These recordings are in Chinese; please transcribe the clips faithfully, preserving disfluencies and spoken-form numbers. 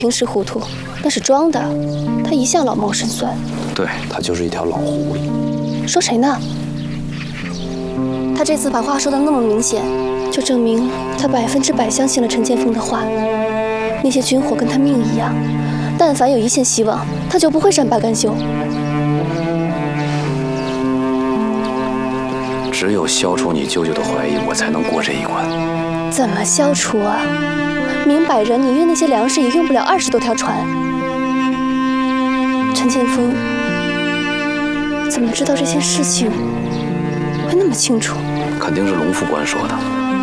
平时糊涂，那是装的。他一向老谋深算。 对，他就是一条老狐狸。 说谁呢？他这次把话说得那么明显，就证明他百分之百相信了陈建锋的话。那些军火跟他命一样，但凡有一线希望，他就不会善罢甘休。 只有消除你舅舅的怀疑，我才能过这一关。 怎么消除啊？明摆着，你运那些粮食也用不了二十多条船。陈建锋怎么知道这件事情会那么清楚？ 肯定是龙副官说的。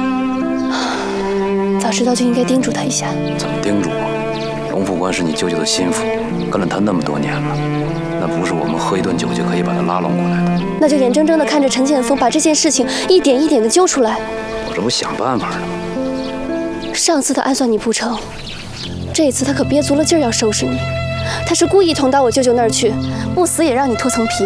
早知道就应该叮嘱他一下。 怎么叮嘱啊？龙副官是你舅舅的心腹，跟了他那么多年了，那不是我们喝一顿酒就可以把他拉拢过来的。 那就眼睁睁地看着陈建锋把这件事情一点一点地揪出来。 我这不想办法呢吗？ 上次他暗算你不成，这一次他可憋足了劲儿要收拾你。他是故意捅到我舅舅那儿去，不死也让你脱层皮。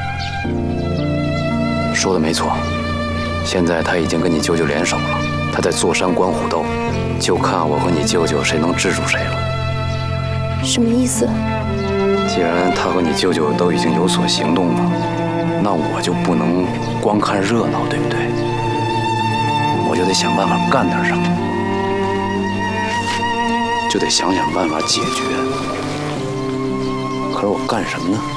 说的没错，现在他已经跟你舅舅联手了，他在坐山观虎斗，就看我和你舅舅谁能制住谁了。 什么意思？ 既然他和你舅舅都已经有所行动了，那我就不能光看热闹，对不对？我就得想办法干点什么，就得想想办法解决。可是我干什么呢？